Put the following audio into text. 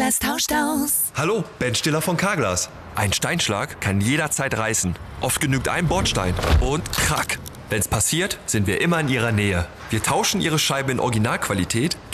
Carglass tauscht aus. Hallo, Ben Stiller von Carglass. Ein Steinschlag kann jederzeit reißen. Oft genügt ein Bordstein und krack. Wenn's passiert, sind wir immer in Ihrer Nähe. Wir tauschen Ihre Scheibe in Originalqualität